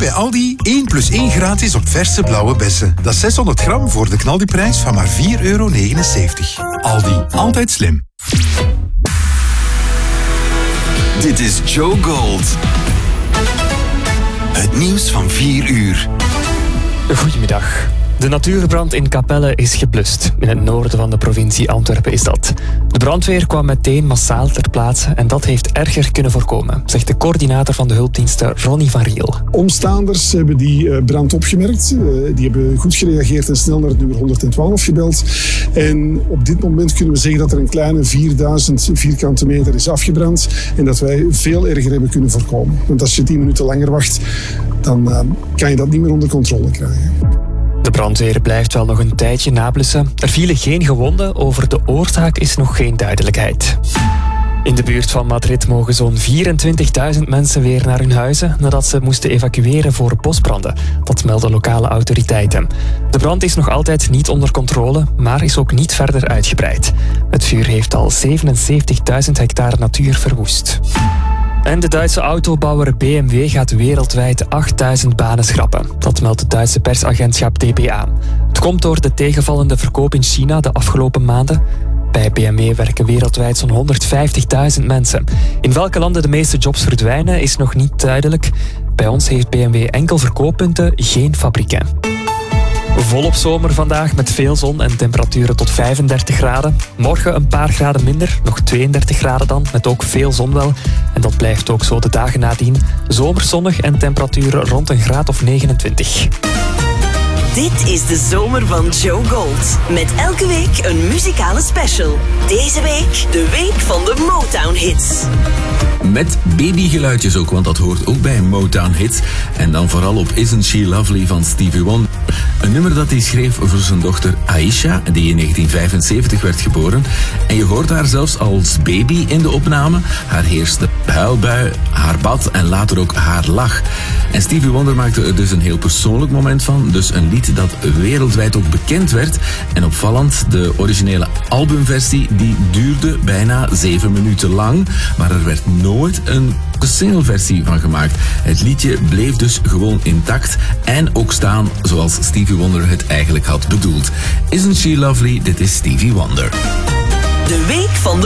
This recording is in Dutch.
bij Aldi 1 + 1 gratis op verse blauwe bessen. Dat is 600 gram voor de knaldiprijs van maar €4,79. Aldi, altijd slim. Dit is Joe Gold. Het nieuws van 4 uur. Goedemiddag. De natuurbrand in Capelle is geblust. In het noorden van de provincie Antwerpen is dat. De brandweer kwam meteen massaal ter plaatse en dat heeft erger kunnen voorkomen, zegt de coördinator van de hulpdiensten Ronnie van Riel. Omstaanders hebben die brand opgemerkt. Die hebben goed gereageerd en snel naar het nummer 112 gebeld. En op dit moment kunnen we zeggen dat er een kleine 4000 vierkante meter is afgebrand en dat wij veel erger hebben kunnen voorkomen. Want als je 10 minuten langer wacht, dan kan je dat niet meer onder controle krijgen. De brandweer blijft wel nog een tijdje nablussen. Er vielen geen gewonden, over de oorzaak is nog geen duidelijkheid. In de buurt van Madrid mogen zo'n 24.000 mensen weer naar hun huizen nadat ze moesten evacueren voor bosbranden. Dat melden lokale autoriteiten. De brand is nog altijd niet onder controle, maar is ook niet verder uitgebreid. Het vuur heeft al 77.000 hectare natuur verwoest. En de Duitse autobouwer BMW gaat wereldwijd 8000 banen schrappen. Dat meldt het Duitse persagentschap dpa. Het komt door de tegenvallende verkoop in China de afgelopen maanden. Bij BMW werken wereldwijd zo'n 150.000 mensen. In welke landen de meeste jobs verdwijnen is nog niet duidelijk. Bij ons heeft BMW enkel verkooppunten, geen fabrieken. Volop zomer vandaag met veel zon en temperaturen tot 35 graden. Morgen een paar graden minder, nog 32 graden dan, met ook veel zon wel. En dat blijft ook zo de dagen nadien. Zomerzonnig en temperaturen rond een graad of 29. Dit is de zomer van Joe Gold. Met elke week een muzikale special. Deze week de week van de Motown hits. Met babygeluidjes ook, want dat hoort ook bij Motown hits. En dan vooral op Isn't She Lovely van Stevie Wonder. Een nummer dat hij schreef voor zijn dochter Aisha, die in 1975 werd geboren. En je hoort haar zelfs als baby in de opname. Haar eerste huilbui, haar bad en later ook haar lach. En Stevie Wonder maakte er dus een heel persoonlijk moment van. Dus een lied dat wereldwijd ook bekend werd. En opvallend, de originele albumversie die duurde bijna 7 minuten lang. Maar er werd nooit een singleversie van gemaakt. Het liedje bleef dus gewoon intact en ook staan zoals Stevie Wonder het eigenlijk had bedoeld. Isn't She Lovely? Dit is Stevie Wonder. De week van de